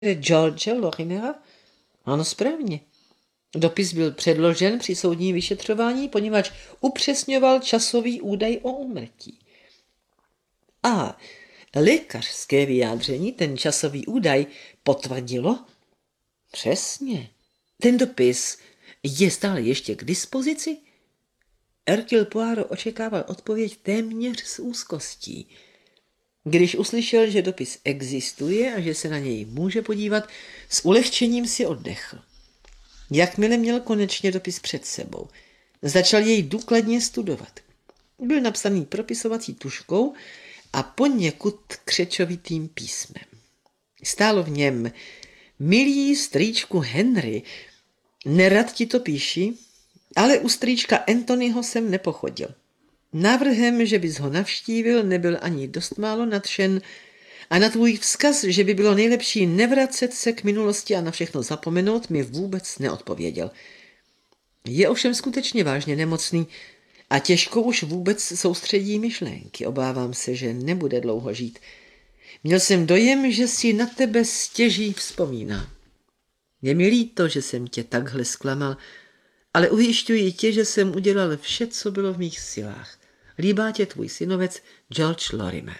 George Lorimera? Ano, správně. Dopis byl předložen při soudním vyšetřování, poněvadž upřesňoval časový údaj o úmrtí. A lékařské vyjádření ten časový údaj potvrdilo? Přesně. Ten dopis je stále ještě k dispozici? Hercule Poirot očekával odpověď téměř s úzkostí. Když uslyšel, že dopis existuje a že se na něj může podívat, s ulehčením si oddechl. Jakmile měl konečně dopis před sebou, začal jej důkladně studovat. Byl napsaný propisovací tužkou a poněkud křečovitým písmem. Stálo v něm: milý strýčku Henry, nerad ti to píši, ale u strýčka Anthonyho jsem nepochodil. Návrhem, že bys ho navštívil, nebyl ani dost málo nadšen a na tvůj vzkaz, že by bylo nejlepší nevracet se k minulosti a na všechno zapomenout, mi vůbec neodpověděl. Je ovšem skutečně vážně nemocný a těžko už vůbec soustředí myšlenky. Obávám se, že nebude dlouho žít. Měl jsem dojem, že si na tebe stěží vzpomíná. Je mi líto, že jsem tě takhle zklamal, ale ujišťuji tě, že jsem udělal vše, co bylo v mých silách. Líbá tě tvůj synovec George Lorimer.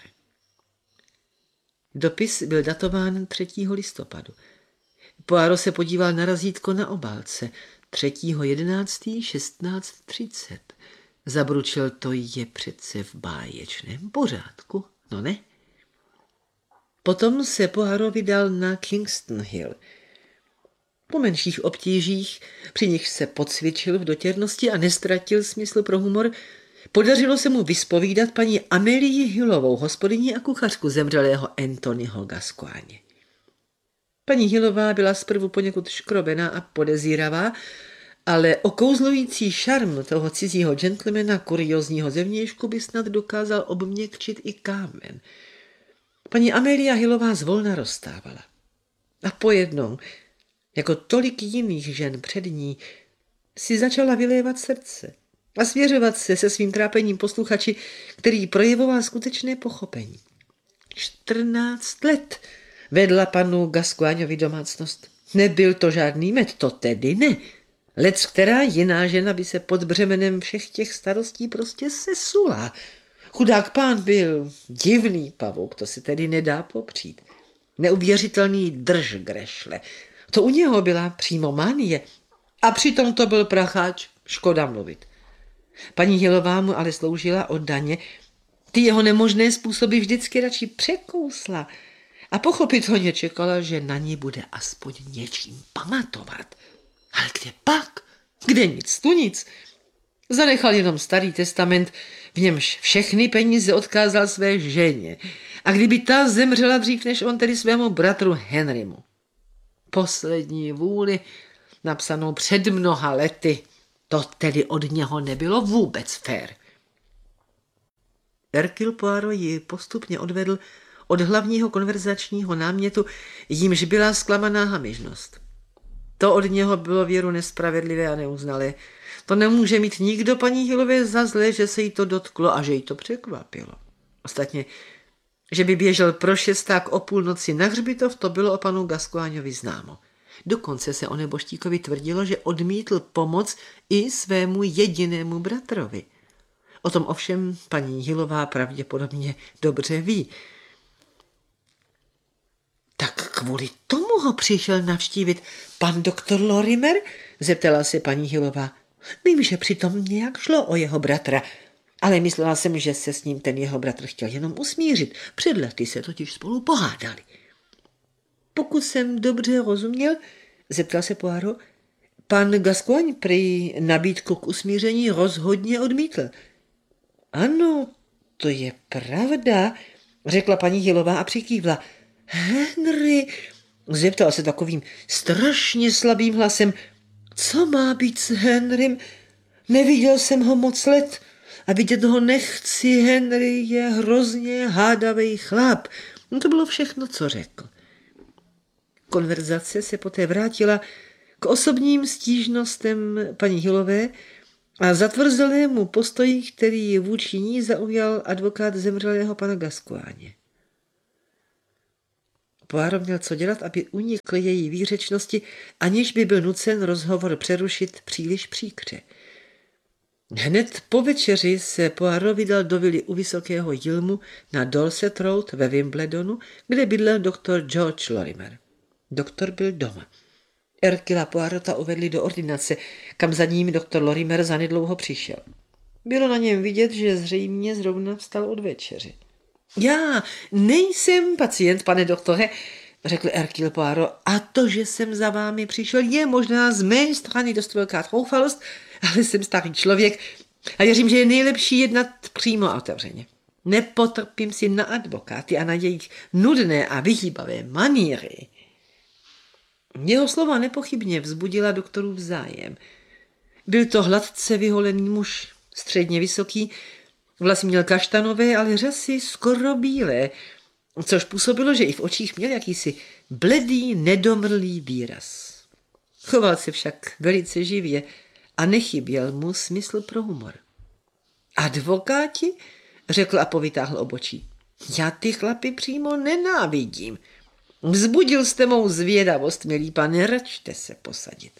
Dopis byl datován 3. listopadu. Poirot se podíval na razítko na obálce. 3.11.16:30. Zabručil, to je přece v báječném pořádku, no ne? Potom se Poirot vydal na Kingston Hill. Po menších obtížích, při nich se pocvičil v dotěrnosti a nestratil smysl pro humor, podařilo se mu vyspovídat paní Amélie Hillovou, hospodyni a kuchařku zemřelého Anthonyho Gascoigne. Paní Hillová byla zprvu poněkud škrobená a podezíravá, ale okouzlující šarm toho cizího gentlemana kuriózního zevnějšku by snad dokázal obměkčit i kámen. Paní Amélia Hillová zvolna rozstávala. A pojednou, jako tolik jiných žen před ní, si začala vylévat srdce a svěřovat se svým trápením posluchači, který projevoval skutečné pochopení. 14 let vedla panu Gascoignovi domácnost. Nebyl to žádný med, to tedy ne. Lec která jiná žena by se pod břemenem všech těch starostí prostě sesula. Chudák pán byl divný pavouk, to se tedy nedá popřít. Neuvěřitelný držgrešle. To u něho byla přímo manie. A přitom to byl pracháč, škoda mluvit. Paní Hillová mu ale sloužila oddaně. Ty jeho nemožné způsoby vždycky radši překousla a pochopitelně čekala, že na ní bude aspoň něčím pamatovat. Ale kde pak? Kde nic, tu nic. Zanechal jenom Starý testament, v němž všechny peníze odkázal své ženě. A kdyby ta zemřela dřív než on, tedy svému bratru Henrymu. Poslední vůli, napsanou před mnoha lety, to tedy od něho nebylo vůbec fér. Hercule Poirot ji postupně odvedl od hlavního konverzačního námětu, jímž byla zklamaná hamižnost. To od něho bylo věru nespravedlivé a neuznalé. To nemůže mít nikdo paní Hillové za zlé, že se jí to dotklo a že jí to překvapilo. Ostatně, že by běžel pro šesták o půlnoci na hřbitov, to bylo o panu Gascoignovi známo. Dokonce se o neboštíkovi tvrdilo, že odmítl pomoc i svému jedinému bratrovi. O tom ovšem paní Hillová pravděpodobně dobře ví. Tak kvůli tomu ho přišel navštívit pan doktor Lorimer? Zeptala se paní Hillová. Vím, že přitom nějak šlo o jeho bratra, ale myslela jsem, že se s ním ten jeho bratr chtěl jenom usmířit. Před lety se totiž spolu pohádali. Pokud jsem dobře rozuměl, zeptal se Poirot, pan Gascoigne prý nabídku k usmíření rozhodně odmítl. Ano, to je pravda, řekla paní Hillová a přikývla. Henry, zeptal se takovým strašně slabým hlasem, co má být s Henrym? Neviděl jsem ho moc let a vidět ho nechci. Henry je hrozně hádavej chlap. No to bylo všechno, co řekl. Konverzace se poté vrátila k osobním stížnostem paní Hillové a zatvrzelému postoji, který vůči ní zaujal advokát zemřelého pana Gascoigne. Poirot měl co dělat, aby unikl její výřečnosti, aniž by byl nucen rozhovor přerušit příliš příkře. Hned po večeři se Poirot vydal do vily u Vysokého Jilmu na Dorset Road ve Wimbledonu, kde bydlel doktor George Lorimer. Doktor byl doma. Hercula Poirota uvedli do ordinace, kam za ním doktor Lorimer zanedlouho přišel. Bylo na něm vidět, že zřejmě zrovna vstal od večeře. Já nejsem pacient, pane doktore, řekl Hercule Poirot, a to, že jsem za vámi přišel, je možná z mé strany dost velká troufalost, ale jsem starý člověk a věřím, že je nejlepší jednat přímo a otevřeně. Nepotrpím si na advokáty a na jejich nudné a vyhýbavé maníry. Jeho slova nepochybně vzbudila doktorův zájem. Byl to hladce vyholený muž, středně vysoký, vlasy měl kaštanové, ale řasy skoro bílé, což působilo, že i v očích měl jakýsi bledý, nedomrlý výraz. Choval se však velice živě a nechyběl mu smysl pro humor. Advokáti? Řekl a povytáhl obočí. Já ty chlapy přímo nenávidím. Vzbudil jste mou zvědavost, milý pane, račte se posadit.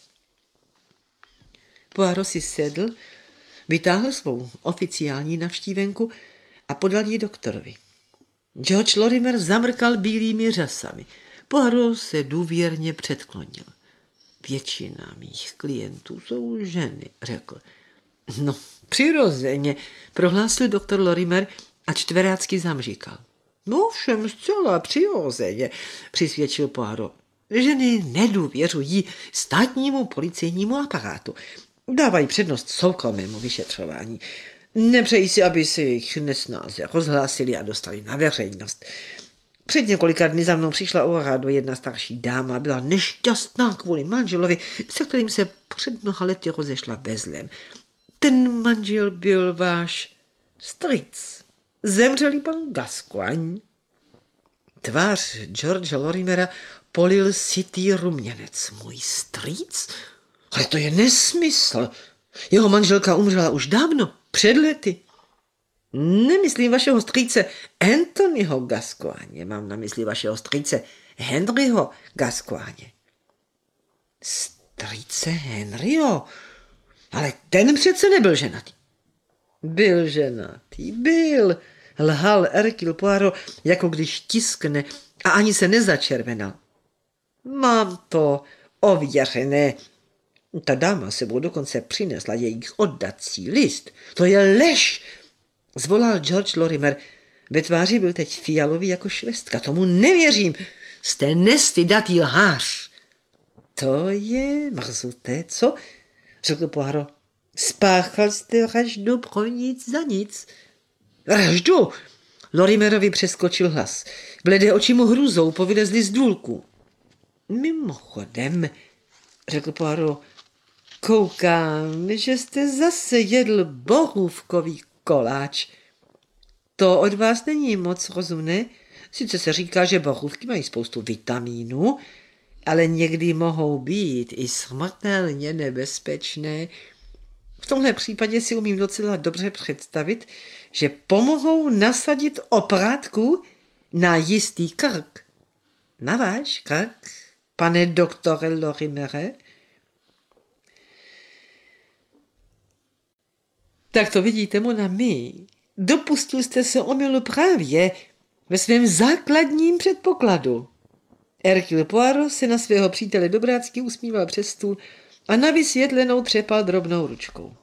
Poirot si sedl, vytáhl svou oficiální navštívenku a podal ji doktorovi. George Lorimer zamrkal bílými řasami. Poirot se důvěrně předklonil. Většina mých klientů jsou ženy, řekl. No, přirozeně, prohlásil doktor Lorimer a čtverácky zamříkal. No všem zcela přirozeně, přisvědčil Poirot. Ženy nedůvěřují státnímu policejnímu aparátu. Dávají přednost soukromému vyšetřování. Nepřejí si, aby se jejich nesnáze rozhlásili a dostali na veřejnost. Před několika dny za mnou přišla o rádu jedna starší dáma, byla nešťastná kvůli manželovi, se kterým se před mnoha lety rozešla bezlem. Ten manžel byl váš strýc. Zemřelý pan Gascoigne. Tvář George Lorimera polil sytý ruměnec. Můj strýc? Ale to je nesmysl. Jeho manželka umřela už dávno, před lety. Nemyslím vašeho strýce Anthonyho Gascoigne, mám na mysli vašeho strýce Henryho Gascoigne. Strýce Henryho? Ale ten přece nebyl ženatý. Byl ženatý, byl, lhal Hercule Poirot, jako když tiskne, a ani se nezačervenal. Mám to ověřené. Ta dáma sebou dokonce přinesla jejich oddací list. To je lež, zvolal George Lorimer. Ve tváři byl teď fialový jako švestka. Tomu nevěřím. Jste nestydatý lhář. To je mrzuté, co? Řekl Poirot. Spáchal jste vraždu pro nic za nic. Vraždu? Lorimerovi přeskočil hlas. Bledé oči mu hrůzou povylezly z důlku. Mimochodem, řekl Poirot, koukám, že jste zase jedl borůvkový koláč. To od vás není moc rozumné. Sice se říká, že borůvky mají spoustu vitamínů, ale někdy mohou být i smrtelně nebezpečné. V tomhle případě si umím docela dobře představit, že pomohou nasadit oprátku na jistý krk. Na váš krk, pane doktore Lorimere? Tak to vidíte, mon ami. Dopustil jste se omylu právě ve svém základním předpokladu. Hercule Poirot se na svého přítele dobrácky usmíval přes stůl a na vysvětlenou třepal drobnou ručkou.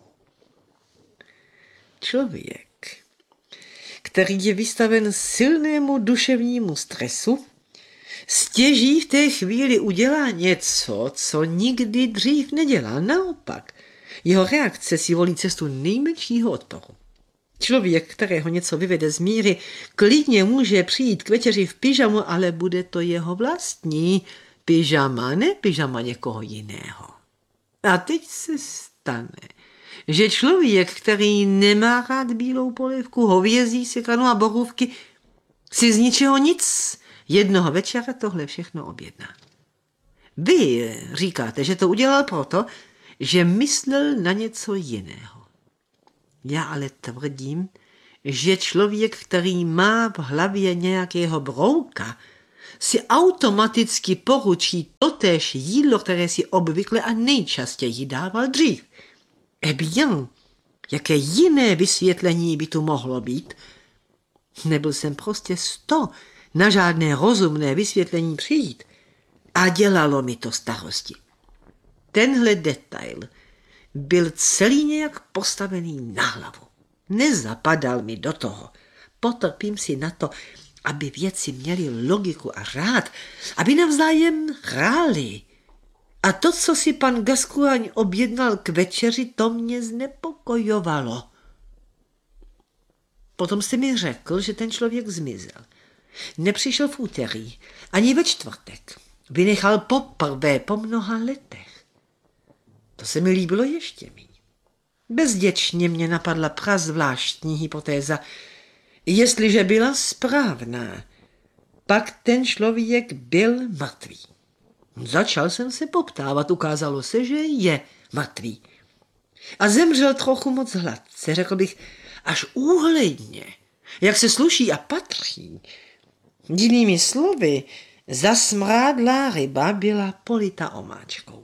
Člověk, který je vystaven silnému duševnímu stresu, stěží v té chvíli udělá něco, co nikdy dřív nedělal. Naopak, jeho reakce si volí cestu nejmenšího odporu. Člověk, kterého něco vyvede z míry, klidně může přijít k večeři v pyžamu, ale bude to jeho vlastní pyžama, ne pyžama někoho jiného. A teď se stane, že člověk, který nemá rád bílou polévku, hovězí, sekanu a borůvky, si z ničeho nic jednoho večera tohle všechno objedná. Vy říkáte, že to udělal proto, že myslel na něco jiného. Já ale tvrdím, že člověk, který má v hlavě nějakého brouka, si automaticky poručí totéž jídlo, které si obvykle a nejčastěji dával dřív. Bien, jaké jiné vysvětlení by tu mohlo být? Nebyl jsem prostě na žádné rozumné vysvětlení přijít. A dělalo mi to starosti. Tenhle detail byl celý nějak postavený na hlavu. Nezapadal mi do toho. Potrpím si na to, aby věci měly logiku a řád, aby navzájem hrály. A to, co si pan Gascoigne objednal k večeři, to mě znepokojovalo. Potom se mi řekl, že ten člověk zmizel. Nepřišel v úterý, ani ve čtvrtek. Vynechal poprvé po mnoha letech. To se mi líbilo ještě míň. Bezděčně mě napadla prazvláštní hypotéza. Jestliže byla správná, pak ten člověk byl mrtvý. Začal jsem se poptávat, ukázalo se, že je mrtvý. A zemřel trochu moc hladce, řekl bych, až úhledně, jak se sluší a patří. Jinými slovy, zasmrádlá ryba byla polita omáčkou.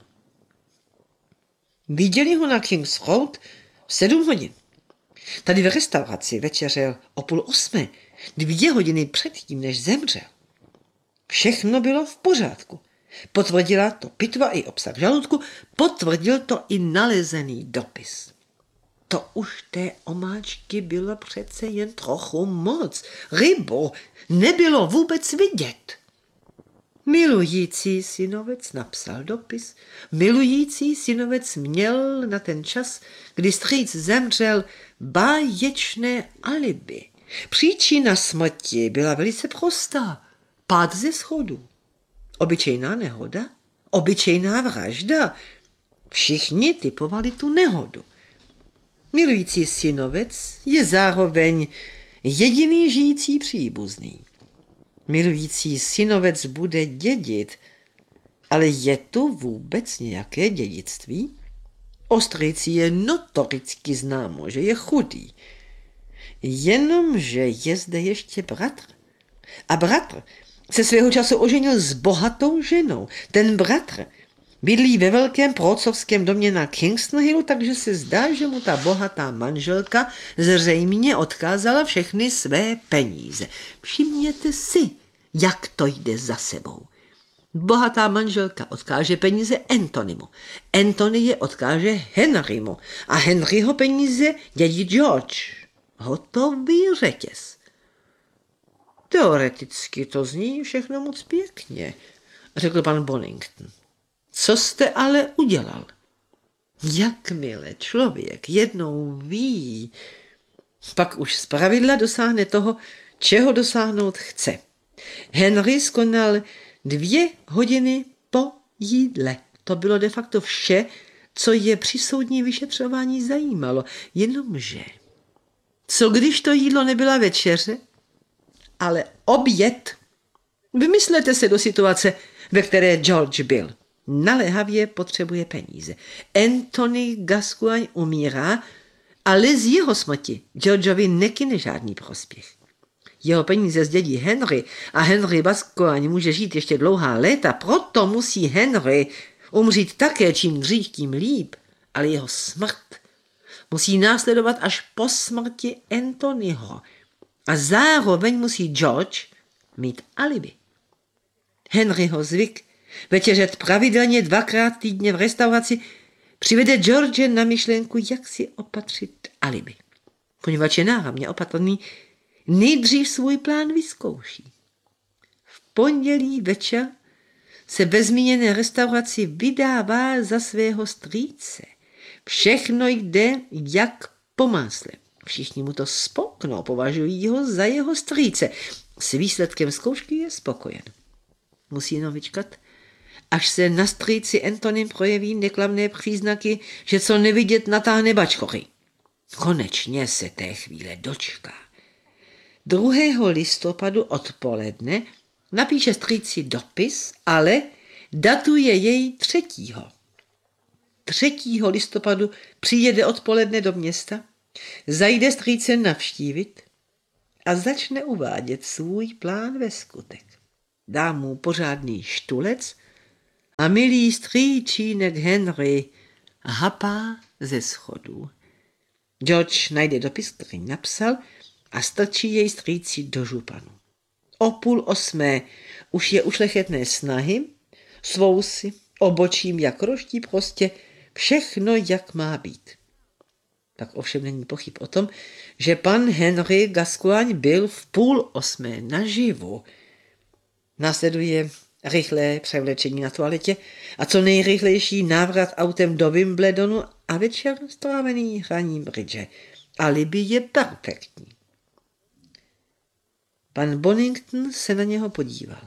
Viděli ho na King's Road v 7 hodin. Tady v restauraci večeřel o 7:30, 2 hodiny předtím, než zemřel. Všechno bylo v pořádku. Potvrdila to pitva i obsah žaludku, potvrdil to i nalezený dopis. To už té omáčky bylo přece jen trochu moc. Rybu nebylo vůbec vidět. Milující synovec napsal dopis. Milující synovec měl na ten čas, kdy strýc zemřel, báječné alibi. Příčina smrti byla velice prostá. Pád ze schodu. Obyčejná nehoda, obyčejná vražda. Všichni typovali tu nehodu. Milující synovec je zároveň jediný žijící příbuzný. Milující synovec bude dědit, ale je tu vůbec nějaké dědictví? O strýci je notoricky známo, že je chudý. Jenomže je zde ještě bratr. A bratr se svého času oženil s bohatou ženou. Ten bratr bydlí ve velkém průcovském domě na Kingston Hillu, takže se zdá, že mu ta bohatá manželka zřejmě odkázala všechny své peníze. Všimněte si, jak to jde za sebou. Bohatá manželka odkáže peníze Antonymu. Antony je odkáže Henrymu. A Henryho peníze dědí George. Hotový řetěz. Teoreticky to zní všechno moc pěkně, řekl pan Bonington. Co jste ale udělal? Jakmile člověk jednou ví, pak už zpravidla dosáhne toho, čeho dosáhnout chce. Henry skonal 2 hodiny po jídle. To bylo de facto vše, co je při soudním vyšetřování zajímalo. Jenomže, co když to jídlo nebyla večeře, ale oběd? Vymyslete se do situace, ve které George byl. Naléhavě potřebuje peníze. Anthony Gascoigne umírá, ale z jeho smrti Georgeovi nekyne žádný prospěch. Jeho peníze zdědí Henry a Henry Gascoigne může žít ještě dlouhá léta, proto musí Henry umřít také, čím dřív, tím líp, ale jeho smrt musí následovat až po smrti Anthonyho a zároveň musí George mít alibi. Henryho zvyk večeřet pravidelně 2krát týdně v restauraci přivede George na myšlenku, jak si opatřit alibi. Poněvadž je náramně opatrný, nejdřív svůj plán vyzkouší. V pondělí večer se ve zmíněné restauraci vydává za svého strýce. Všechno jde jak po másle. Všichni mu to spolknou, považují ho za jeho strýce. S výsledkem zkoušky je spokojen. Musí jenom vyčkat, až se na strýci Antonym projeví neklamné příznaky, že co nevidět natáhne bačkory. Konečně se té chvíle dočká. 2. listopadu odpoledne napíše strýci dopis, ale datuje jej 3. 3. listopadu přijede odpoledne do města, zajde strýce navštívit a začne uvádět svůj plán ve skutek. dá mu pořádný štulec a milý strýčínek Henry hapá ze schodů. George najde dopis, který napsal, a strčí jej strýci do županu. O 7:30 už je ušlechetné snahy, s vousy, obočím jak roští, prostě všechno, jak má být. Tak ovšem není pochyb o tom, že pan Henry Gascoigne byl v 7:30 naživu. Následuje rychlé převlečení na toaletě a co nejrychlejší návrat autem do Wimbledonu a večer strávený hraním bridge. Alibi je perfektní. Pan Bonington se na něho podíval.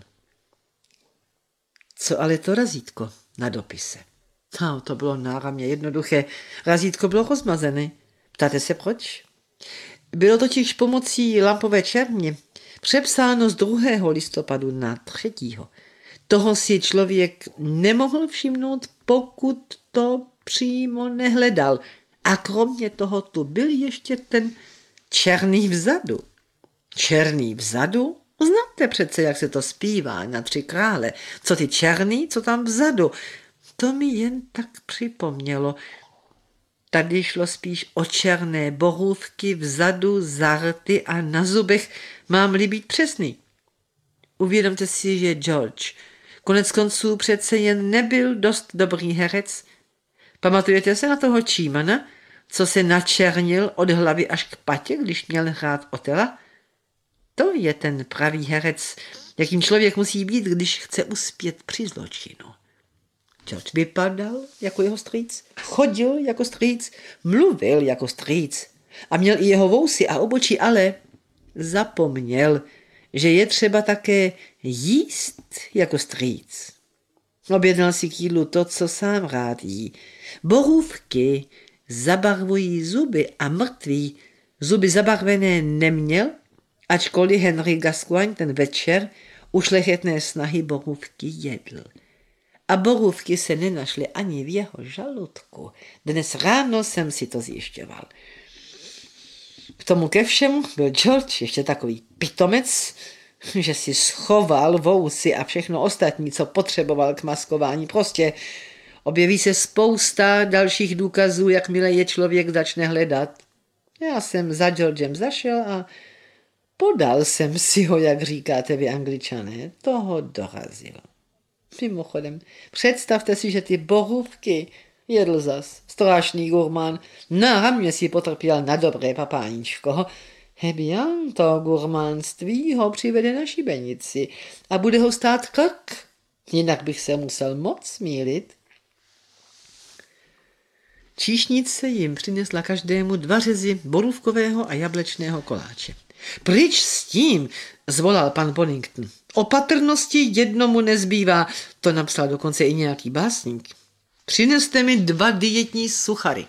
Co ale to razítko na dopise? No, to bylo náramně jednoduché. Razítko bylo rozmazené. Ptáte se proč? Bylo totiž pomocí lampové černě přepsáno z 2. listopadu na 3. Toho si člověk nemohl všimnout, pokud to přímo nehledal. A kromě toho tu byl ještě ten černý vzadu. Černý vzadu? Znáte přece, jak se to zpívá na 3 krále. Co ty černý, co tam vzadu? To mi jen tak připomnělo. Tady šlo spíš o černé borůvky vzadu, za rty a na zubech, mám-li být přesný. Uvědomte si, že George konec konců přece jen nebyl dost dobrý herec. Pamatujete se na toho Čímana, co se načernil od hlavy až k patě, když měl hrát Otela? To je ten pravý herec, jakým člověk musí být, když chce uspět při zločinu. George vypadal jako jeho strýc, chodil jako strýc, mluvil jako strýc a měl i jeho vousy a obočí, ale zapomněl, že je třeba také jíst jako strýc. Objednal si k jídlu to, co sám rád jí. Borůvky zabarvují zuby a mrtvý zuby zabarvené neměl, ačkoliv Henry Gascoigne ten večer ušlechetné snahy borůvky jedl. A borůvky se nenašly ani v jeho žaludku. Dnes ráno jsem si to zjišťoval. K tomu ke všemu byl George ještě takový pitomec, že si schoval vousy a všechno ostatní, co potřeboval k maskování. Prostě objeví se spousta dalších důkazů, jakmile je člověk začne hledat. Já jsem za Georgem zašel a podal jsem si ho, jak říkáte vy Angličané. Toho dorazilo. Mimochodem, představte si, že ty borůvky jedl zas. Strašný gurmán. Náramně si potrpěl na dobré papáníčko. Bien, to gurmánství ho přivede na šibenici a bude ho stát krk. Jinak bych se musel moc mýlit. Číšnice jim přinesla každému 2 řezy borůvkového a jablečného koláče. Pryč s tím, zvolal pan Bonington. Opatrnosti jednomu nezbývá, to napsal dokonce i nějaký básník. Přineste mi 2 dietní suchary.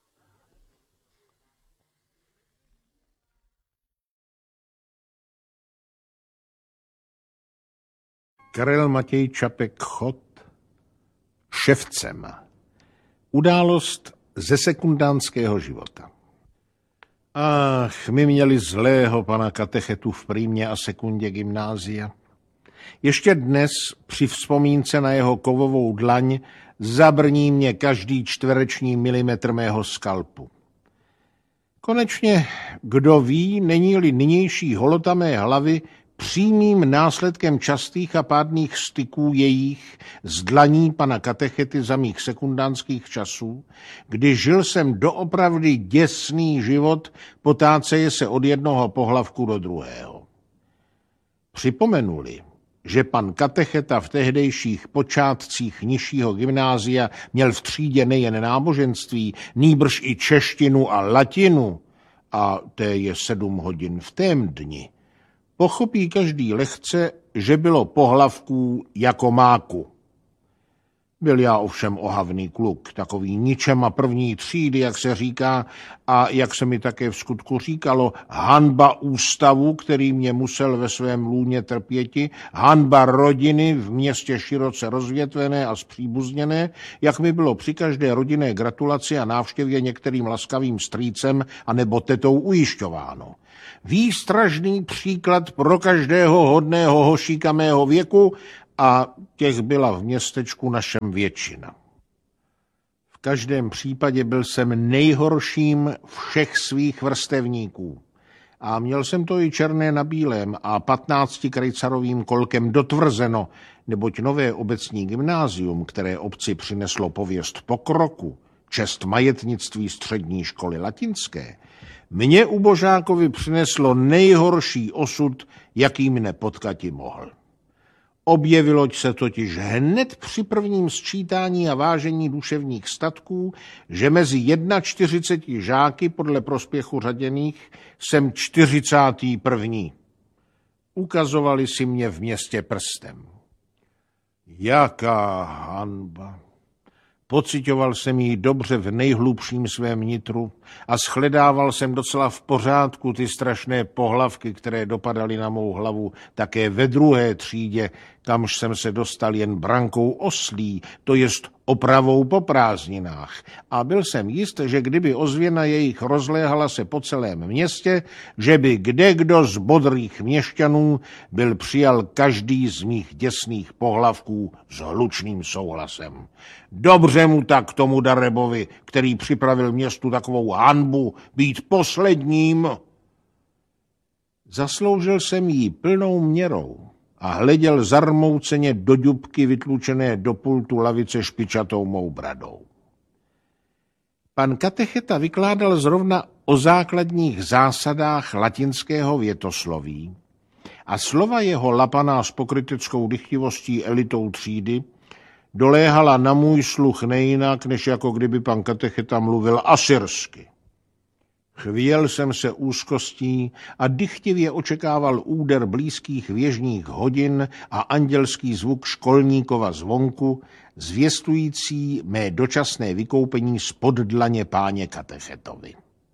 Karel Matěj Čapek Chod, Ševcem. Událost ze sekundánského života. Ach, my měli zlého pana katechetu v Prýmě a sekundě gymnázia. Ještě dnes při vzpomínce na jeho kovovou dlaň zabrní mě každý čtvereční milimetr mého skalpu. Konečně, kdo ví, není-li nynější holota mé hlavy přímým následkem častých a pádných styků jejich z dlaní pana katechety za mých sekundánských časů, kdy žil jsem doopravdy děsný život, potáceje se od jednoho pohlavku do druhého. Připomenu-li, že pan katecheta v tehdejších počátcích nižšího gymnázia měl v třídě nejen náboženství, nýbrž i češtinu a latinu, a té je 7 hodin v tém dni, pochopí každý lehce, že bylo pohlavků jako máku. Byl já ovšem ohavný kluk, takový ničema první třídy, jak se říká, a jak se mi také v skutku říkalo, hanba ústavu, který mě musel ve svém lůně trpěti, hanba rodiny v městě široce rozvětvené a zpříbuzněné, jak mi bylo při každé rodinné gratulaci a návštěvě některým laskavým strýcem a nebo tetou ujišťováno. Výstražný příklad pro každého hodného hošíka mého věku a těch byla v městečku našem většina. V každém případě byl jsem nejhorším všech svých vrstevníků. A měl jsem to i černé na bílém a 15 krejcarovým kolkem dotvrzeno, neboť nové obecní gymnázium, které obci přineslo pověst pokroku, čest majetnictví střední školy latinské, mě ubožákovi přineslo nejhorší osud, jaký mne potkati mohl. Objevilo se totiž hned při prvním sčítání a vážení duševních statků, že mezi 41 žáky podle prospěchu řaděných jsem 41. Ukazovali si mě v městě prstem. Jaká hanba! Pocitoval jsem ji dobře v nejhlubším svém nitru a shledával jsem docela v pořádku ty strašné pohlavky, které dopadaly na mou hlavu také ve druhé třídě, kamž jsem se dostal jen brankou oslí, to jest opravou po prázdninách. A byl jsem jist, že kdyby ozvěna jejich rozléhala se po celém městě, že by kdekdo z bodrých měšťanů byl přijal každý z mých děsných pohlavků s hlučným souhlasem. Dobře mu tak tomu Darebovi, který připravil městu takovou hanbu, být posledním. Zasloužil jsem jí plnou měrou a hleděl zarmouceně do ďubky vytlučené do pultu lavice špičatou mou bradou. Pan katecheta vykládal zrovna o základních zásadách latinského větosloví a slova jeho lapaná s pokryteckou dychtivostí elitou třídy doléhala na můj sluch nejinak, než jako kdyby pan katecheta mluvil asyrsky. Chvěl jsem se úzkostí a dychtivě očekával úder blízkých věžních hodin a andělský zvuk školníkova zvonku, zvěstující mé dočasné vykoupení spod dlaně páně katechetovi.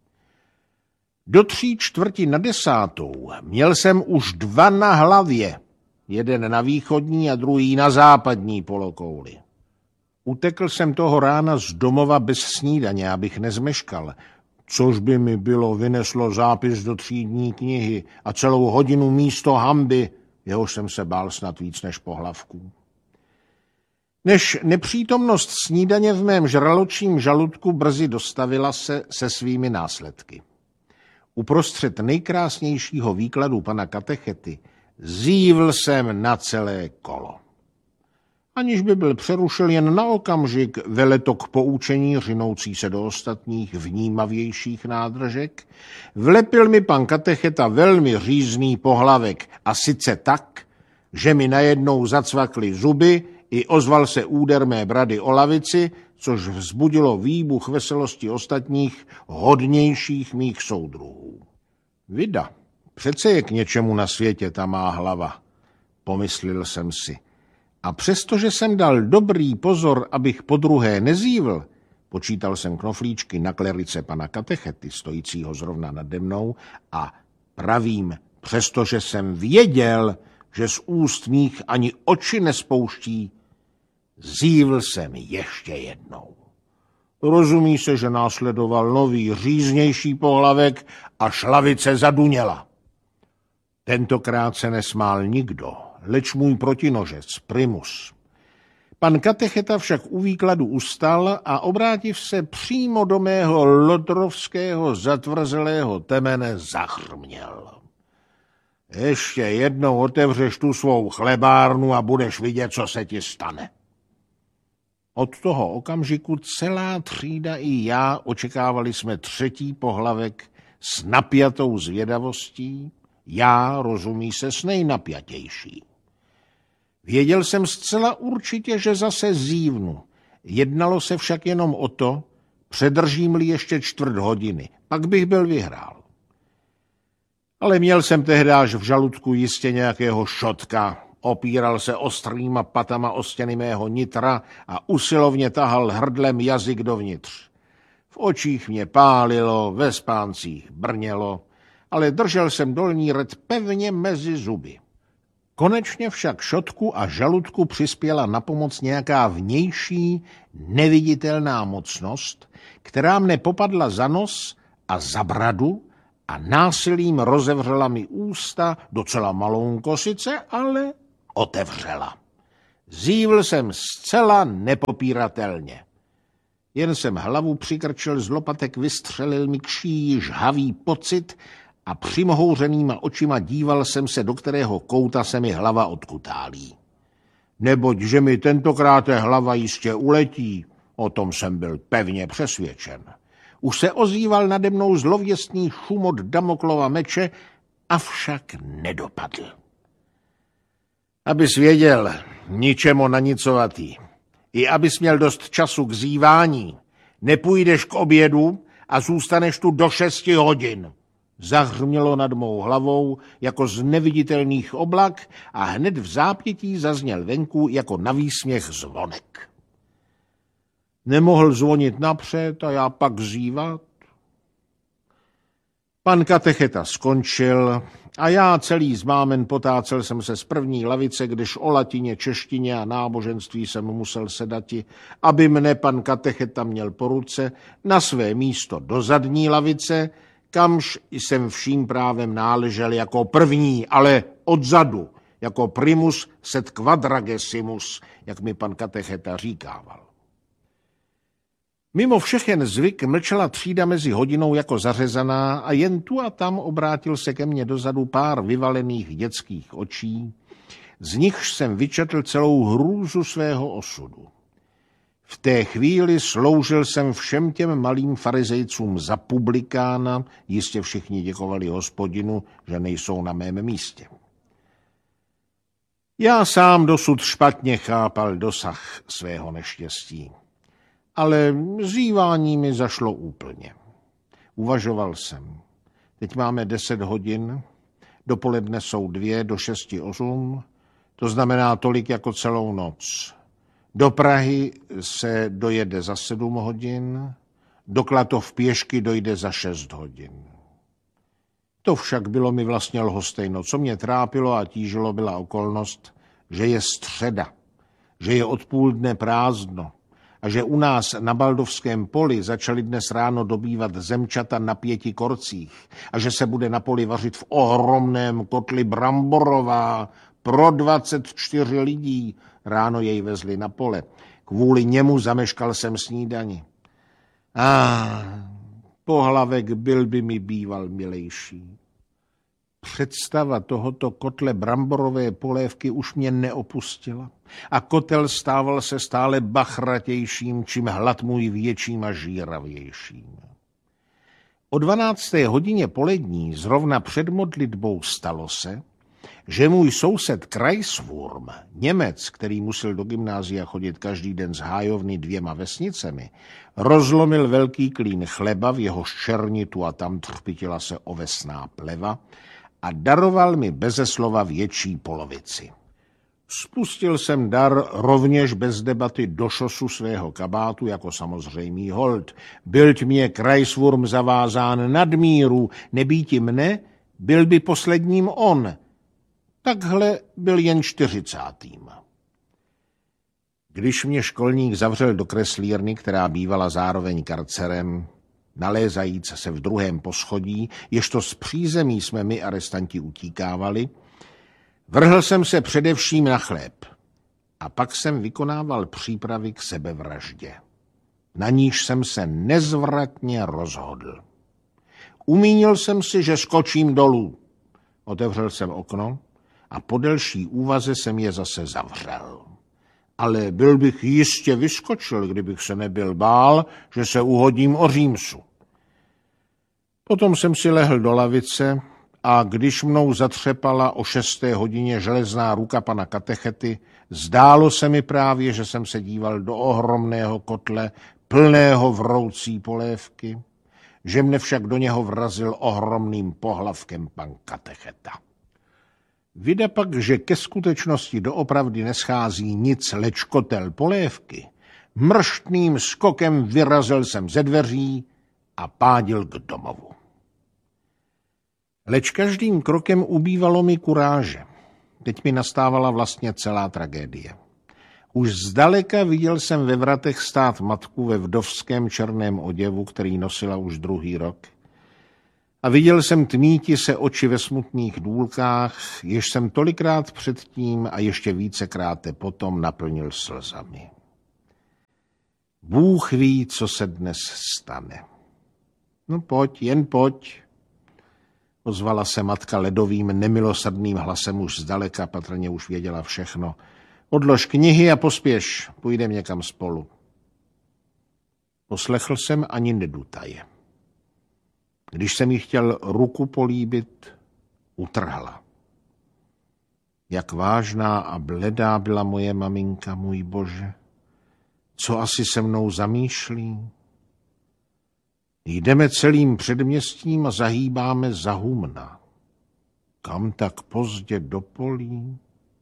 Do 3:45 měl jsem už 2 na hlavě, jeden na východní a druhý na západní polokouli. Utekl jsem toho rána z domova bez snídaně, abych nezmeškal, což by mi bylo vyneslo zápis do třídní knihy a celou hodinu místo hanby, jehož jsem se bál snad víc než pohlavků. Než nepřítomnost snídaně v mém žraločím žaludku brzy dostavila se svými následky. Uprostřed nejkrásnějšího výkladu pana katechety zívl jsem na celé kolo. Aniž by byl přerušil jen na okamžik veletok poučení řinoucí se do ostatních vnímavějších nádržek, vlepil mi pan katecheta velmi řízný pohlavek a sice tak, že mi najednou zacvakly zuby i ozval se úder mé brady o lavici, což vzbudilo výbuch veselosti ostatních hodnějších mých soudruhů. Vida, přece je k něčemu na světě ta má hlava, pomyslil jsem si. A přestože jsem dal dobrý pozor, abych podruhé nezívl, počítal jsem knoflíčky na klerice pana katechety, stojícího zrovna nade mnou, a pravím, přestože jsem věděl, že z úst mých ani oči nespouští, zívl jsem ještě jednou. Rozumí se, že následoval nový říznější pohlavek a šlavice zaduněla. Tentokrát se nesmál nikdo, leč můj protinožec, Primus. Pan katecheta však u výkladu ustal a obrátiv se přímo do mého lodrovského zatvrzelého temene zachrměl. Ještě jednou otevřeš tu svou chlebárnu a budeš vidět, co se ti stane. Od toho okamžiku celá třída i já očekávali jsme 3. pohlavek s napjatou zvědavostí, já, rozumí se, s nejnapjatější. Věděl jsem zcela určitě, že zase zívnu. Jednalo se však jenom o to, předržím-li ještě 1/4 hodiny, pak bych byl vyhrál. Ale měl jsem tehdy až v žaludku jistě nějakého šotka, opíral se ostrýma patama o stěny mého nitra a usilovně tahal hrdlem jazyk dovnitř. V očích mě pálilo, ve spáncích brnělo, ale držel jsem dolní red pevně mezi zuby. Konečně však šotku a žaludku přispěla na pomoc nějaká vnější, neviditelná mocnost, která mne popadla za nos a za bradu a násilím rozevřela mi ústa, docela malounko sice, ale otevřela. Zívl jsem zcela nepopíratelně. Jen jsem hlavu přikrčil, z lopatek vystřelil mi kší žhavý pocit a přimhouřenýma očima díval jsem se, do kterého kouta se mi hlava odkutálí. Neboť, že mi tentokrát hlava jistě uletí, o tom jsem byl pevně přesvědčen. Už se ozýval nade mnou zlověstný šum od Damoklova meče, avšak nedopadl. Abys věděl, ničemu nanicovatý. I abys měl dost času k zívání. Nepůjdeš k obědu a zůstaneš tu do 6 hodin. Zahřmělo nad mou hlavou jako z neviditelných oblak a hned v zápětí zazněl venku jako na výsměch zvonek. Nemohl zvonit napřed a já pak zívat. Pan katecheta skončil a já celý zmámen potácel jsem se z první lavice, když o latině, češtině a náboženství jsem musel sedati, aby mne pan katecheta měl po ruce na své místo do zadní lavice, kamž jsem vším právem náležel jako první, ale odzadu, jako primus sed quadragesimus, jak mi pan katecheta říkával. Mimo všechen zvyk mlčela třída mezi hodinou jako zařezaná a jen tu a tam obrátil se ke mně dozadu pár vyvalených dětských očí, z nichž jsem vyčetl celou hrůzu svého osudu. V té chvíli sloužil jsem všem těm malým farizejcům za publikána, jistě všichni děkovali Hospodinu, že nejsou na mém místě. Já sám dosud špatně chápal dosah svého neštěstí. Ale zívání mi zašlo úplně. Uvažoval jsem. Teď máme 10 hodin, dopoledne jsou 2, do 6 8, to znamená tolik jako celou noc. Do Prahy se dojede za 7 hodin, do Klatov pěšky dojde za 6 hodin. To však bylo mi vlastně lhostejno. Co mě trápilo a tížilo, byla okolnost, že je středa, že je odpoledne prázdno, a že u nás na Baldovském poli začali dnes ráno dobývat zemčata na 5 korcích a že se bude na poli vařit v ohromném kotli bramborová pro 24 lidí. Ráno jej vezli na pole. Kvůli němu zameškal jsem snídani. Pohlavek byl by mi býval milejší. Představa tohoto kotle bramborové polévky už mě neopustila a kotel stával se stále bachratějším, čím hlad můj větším a žíravějším. O 12. hodině polední, zrovna před modlitbou, stalo se, že můj soused Kreiswurm, Němec, který musel do gymnázia chodit každý den z hájovny 2 vesnicemi, rozlomil velký klín chleba, v jeho ščerni tu a tam třpitila se ovesná pleva, a daroval mi beze slova větší polovici. Spustil jsem dar rovněž bez debaty do šosu svého kabátu jako samozřejmý hold. Bylt mě Kreiswurm zavázán nadmíru, nebýti mne, byl by posledním on. Takhle byl jen 40. Když mě školník zavřel do kreslírny, která bývala zároveň karcerem, nalézajíc se v 2. poschodí, ježto z přízemí jsme my arestanti utíkávali, vrhl jsem se především na chléb a pak jsem vykonával přípravy k sebevraždě. Na níž jsem se nezvratně rozhodl. Umínil jsem si, že skočím dolů. Otevřel jsem okno a po delší úvaze jsem je zase zavřel. Ale byl bych jistě vyskočil, kdybych se nebyl bál, že se uhodím o římsu. Potom jsem si lehl do lavice a když mnou zatřepala o 6. hodině železná ruka pana katechety, zdálo se mi právě, že jsem se díval do ohromného kotle, plného vroucí polévky, že mne však do něho vrazil ohromným pohlavkem pan katecheta. Vida pak, že ke skutečnosti doopravdy neschází nic leč kotel polévky, mrštným skokem vyrazil jsem ze dveří a pádil k domovu. Leč každým krokem ubývalo mi kuráže. Teď mi nastávala vlastně celá tragédie. Už zdaleka viděl jsem ve vratech stát matku ve vdovském černém oděvu, který nosila už 2. rok. a viděl jsem tmíti se oči ve smutných důlkách, jež jsem tolikrát předtím a ještě vícekrát potom naplnil slzami. Bůh ví, co se dnes stane. No pojď, jen pojď, ozvala se matka ledovým, nemilosrdným hlasem už zdaleka, patrně už věděla všechno. Odlož knihy a pospěš, půjdem někam spolu. Poslechl jsem ani nedutaje. Když jsem jí chtěl ruku políbit, utrhla. Jak vážná a bledá byla moje maminka, můj Bože. Co asi se mnou zamýšlí? Jdeme celým předměstím a zahýbáme za humna. Kam tak pozdě do polí?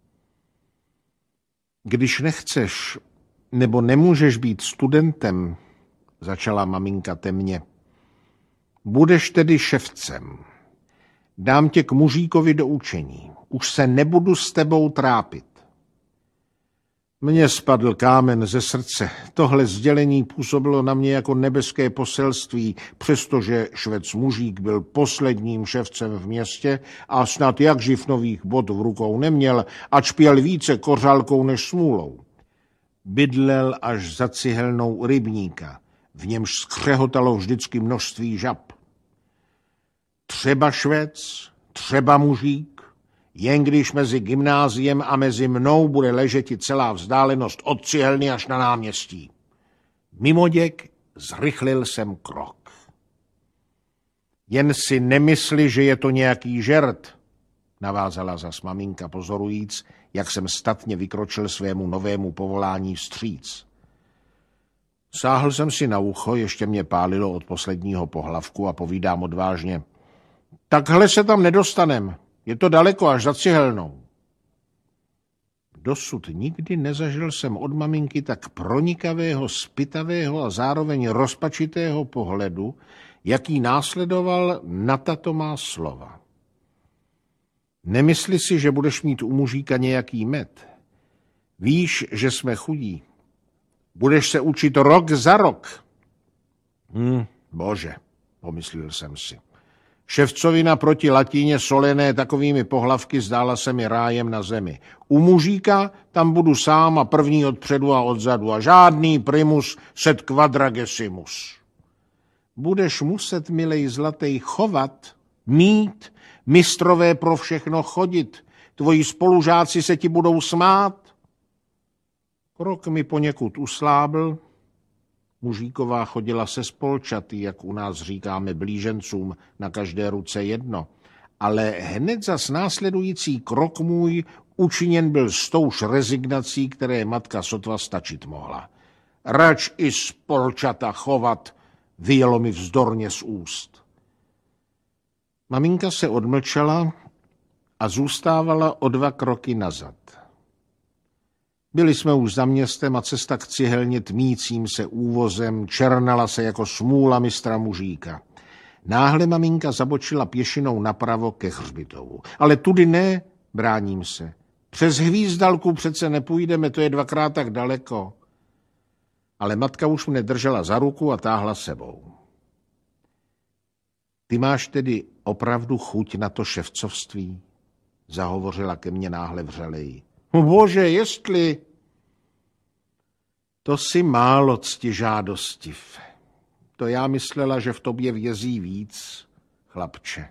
Když nechceš nebo nemůžeš být studentem, začala maminka temně, budeš tedy ševcem. Dám tě k mužíkovi do učení. Už se nebudu s tebou trápit. Mně spadl kámen ze srdce. Tohle sdělení působilo na mě jako nebeské poselství, přestože švec mužík byl posledním ševcem v městě a snad jak živ nových bot v rukou neměl, ač pěl více kořálkou než smůlou. Bydlel až za cihelnou u rybníka, v němž skřehotalo vždycky množství žab. Třeba švec, třeba mužík, jen když mezi gymnáziem a mezi mnou bude ležeti celá vzdálenost od cihelny až na náměstí. Mimoděk zrychlil jsem krok. Jen si nemysli, že je to nějaký žert, navázala zas maminka pozorujíc, jak jsem statně vykročil svému novému povolání vstříc. Sáhl jsem si na ucho, ještě mě pálilo od posledního pohlavku a povídám odvážně. Takhle se tam nedostanem. Je to daleko, až za cihelnou. Dosud nikdy nezažil jsem od maminky tak pronikavého, zpytavého a zároveň rozpačitého pohledu, jaký následoval na tato má slova. Nemysli si, že budeš mít u mužíka nějaký med. Víš, že jsme chudí. Budeš se učit rok za rok. Bože, pomyslel jsem si. Ševcovina proti latině solené takovými pohlavky zdála se mi rájem na zemi. U mužíka tam budu sám a první odpředu a odzadu a žádný primus sed quadragesimus. Budeš muset, milej zlatej, chovat, mít, mistrové pro všechno chodit. Tvoji spolužáci se ti budou smát. Krok mi poněkud uslábl. Mužíková chodila se spolčaty, jak u nás říkáme blížencům, na každé ruce jedno. Ale hned za následující krok můj učiněn byl s touž rezignací, které matka sotva stačit mohla. Rač i spolčata chovat, vyjelo mi vzdorně z úst. Maminka se odmlčela a zůstávala o 2 kroky nazad. Byli jsme už za městem a cesta k cihelně tmícím se úvozem černala se jako smůla mistra mužíka. Náhle maminka zabočila pěšinou napravo ke hřbitovu. Ale tudy ne, bráním se. Přes Hvízdalku přece nepůjdeme, to je 2krát tak daleko. Ale matka už mne držela za ruku a táhla sebou. Ty máš tedy opravdu chuť na to ševcovství? Zahovořila ke mně náhle vřeleji. Bože, jestli... To si málo ctižádostiv. To já myslela, že v tobě vězí víc, chlapče.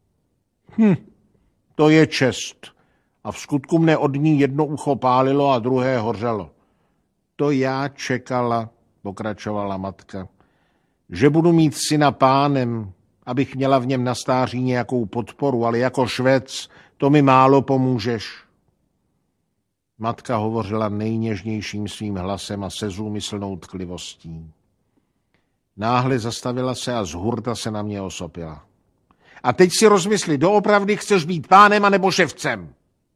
To je čest. A v skutku mne od ní jedno ucho pálilo a druhé hořelo. To já čekala, pokračovala matka, že budu mít syna pánem, abych měla v něm na stáří nějakou podporu, ale jako švec to mi málo pomůžeš. Matka hovořila nejněžnějším svým hlasem a se zúmyslnou tklivostí. Náhle zastavila se a z hurta se na mě osopila. A teď si rozmysli, doopravdy chceš být pánem anebo ševcem?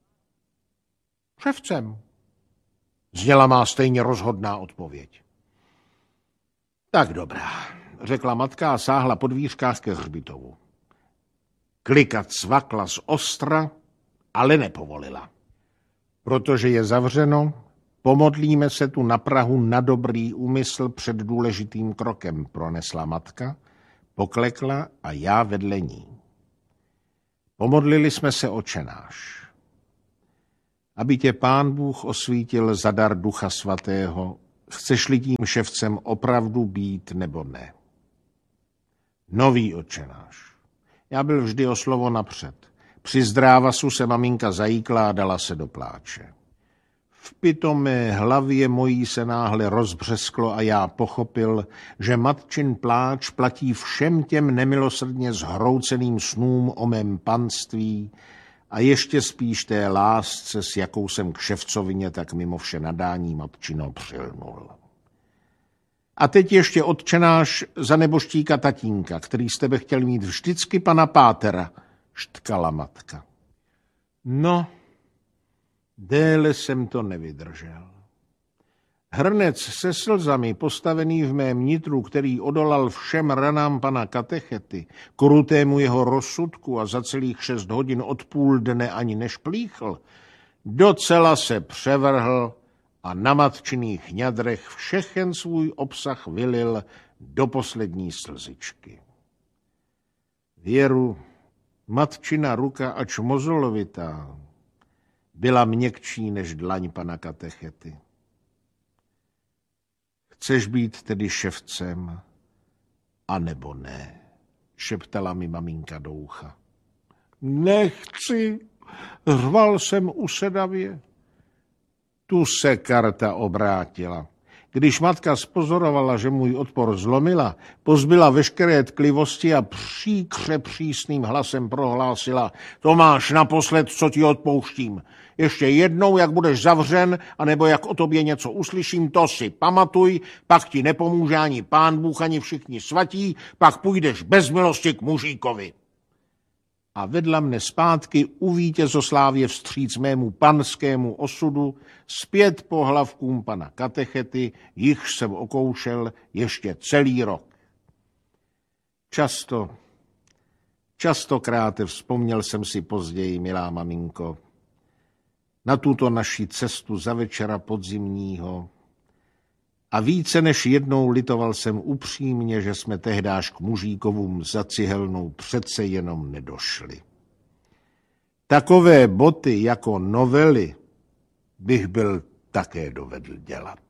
Ševcem, zněla má stejně rozhodná odpověď. Tak dobrá, řekla matka a sáhla po dvířkách ke hřbitovu. Klikat cvakla z ostra, ale nepovolila. Protože je zavřeno, pomodlíme se tu na prahu na dobrý úmysl před důležitým krokem, pronesla matka, Poklekla a já vedle ní. Pomodlili jsme se Otčenáš. Aby tě Pán Bůh osvítil za dar Ducha Svatého, chceš-li tím ševcem opravdu být nebo ne. Nový Otčenáš. Já byl vždy o slovo napřed. Při zdrávasu se maminka zajíkla a dala se do pláče. V pitomé hlavě mojí se náhle rozbřesklo a já pochopil, že matčin pláč platí všem těm nemilosrdně zhrouceným snům o mém panství a ještě spíš té lásce, s jakou jsem k ševcovině tak mimo vše nadání matčino přilnul. A teď ještě Otčenáš za neboštíka tatínka, který z tebe chtěl mít vždycky pana pátera, štkala matka. No, déle jsem to nevydržel. Hrnec se slzami postavený v mém nitru, který odolal všem ranám pana katechety, krutému jeho rozsudku a za celých 6 hodin od půl dne ani nešplíchl, docela se převrhl a na matčiných ňadrech všechen svůj obsah vylil do poslední slzičky. Věru, matčina ruka, ač mozolovitá, byla měkčí než dlaň pana katechety. Chceš být tedy ševcem, anebo ne, šeptala mi maminka do ucha. Nechci, řval jsem usedavě. Tu se karta obrátila. Když matka spozorovala, že můj odpor zlomila, pozbyla veškeré tklivosti a příkře přísným hlasem prohlásila: to máš naposled, co ti odpouštím. Ještě jednou, jak budeš zavřen, anebo jak o tobě něco uslyším, to si pamatuj, pak ti nepomůže ani Pán Bůh, ani všichni svatí, pak půjdeš bez milosti k mužíkovi. A vedla mne zpátky u vítězoslávě vstříc mému panskému osudu, zpět pohlavkům pana katechety, jichž jsem okoušel ještě celý rok. Častokrát vzpomněl jsem si později, milá maminko, na tuto naši cestu za večera podzimního a více než jednou litoval jsem upřímně, že jsme tehdáž k mužíkovům za cihelnou přece jenom nedošli. Takové boty jako novely bych byl také dovedl dělat.